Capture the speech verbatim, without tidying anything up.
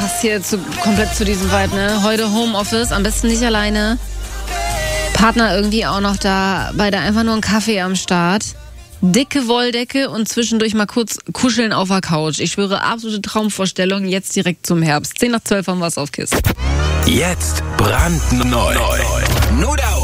passt hier zu, komplett zu diesem Vibe, ne? Heute Homeoffice, am besten nicht alleine. Partner irgendwie auch noch da, beide einfach nur einen Kaffee am Start. Dicke Wolldecke und zwischendurch mal kurz kuscheln auf der Couch. Ich schwöre, absolute Traumvorstellung, jetzt direkt zum Herbst. zehn nach zwölf haben wir es auf Kiss. Jetzt brandneu. Neu. Nur da